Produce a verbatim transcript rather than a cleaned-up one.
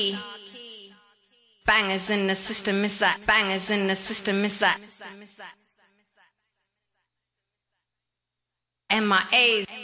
Bangers in the system, miss that. Bangers in the system, miss that. M I A's.